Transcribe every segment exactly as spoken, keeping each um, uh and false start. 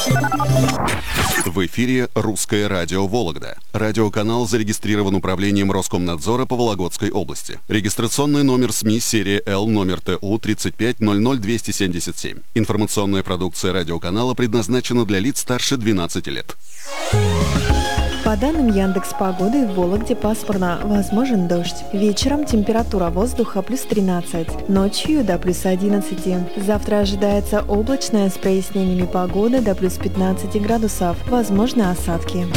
В эфире «Русское радио Вологда». Радиоканал зарегистрирован управлением Роскомнадзора по Вологодской области. Регистрационный номер СМИ серия Л, номер Т У тридцать пять ноль ноль двести семьдесят семь. Информационная продукция радиоканала предназначена для лиц старше двенадцати лет. По данным Яндекс.Погоды, в Вологде пасмурно, возможен дождь. Вечером температура воздуха плюс тринадцать, ночью до плюс одиннадцати. Завтра ожидается облачная с прояснениями погода до плюс пятнадцати градусов, возможны осадки.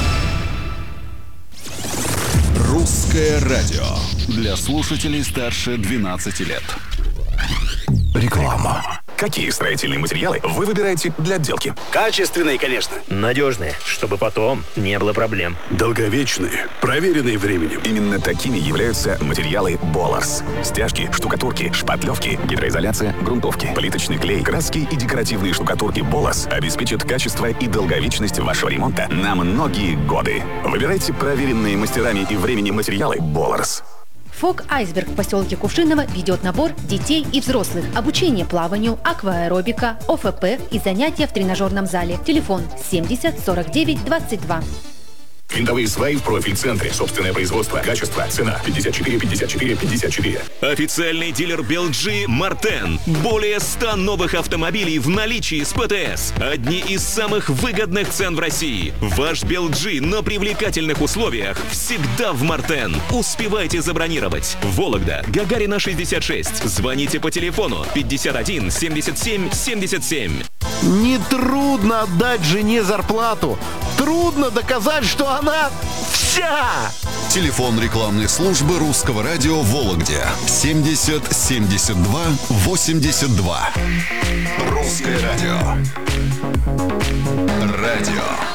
Русское радио для слушателей старше двенадцати лет. Реклама. Какие строительные материалы вы выбираете для отделки? Качественные, конечно. Надежные, чтобы потом не было проблем. Долговечные, проверенные временем. Именно такими являются материалы Боларс. Стяжки, штукатурки, шпатлевки, гидроизоляция, грунтовки, плиточный клей, краски и декоративные штукатурки Боларс обеспечат качество и долговечность вашего ремонта на многие годы. Выбирайте проверенные мастерами и временем материалы Боларс. ФОК «Айсберг» в поселке Кувшиново ведет набор детей и взрослых. Обучение плаванию, акваэробика, О Ф П и занятия в тренажерном зале. Телефон семьдесят сорок девять двадцать два. Винтовые сваи в профиль-центре. Собственное производство. Качество. Цена. пятьдесят четыре пятьдесят четыре пятьдесят четыре. Официальный дилер Белджи Мартен. Более ста новых автомобилей в наличии с П Т С. Одни из самых выгодных цен в России. Ваш Белджи на привлекательных условиях всегда в Мартен. Успевайте забронировать. Вологда, Гагарина шестьдесят шесть. Звоните по телефону пятьдесят один семьдесят семь семьдесят семь. Нетрудно отдать жене зарплату. Трудно доказать, что она вся. Телефон рекламной службы Русского радио в Вологде. семьдесят семьдесят два восемьдесят два. Русское радио. Радио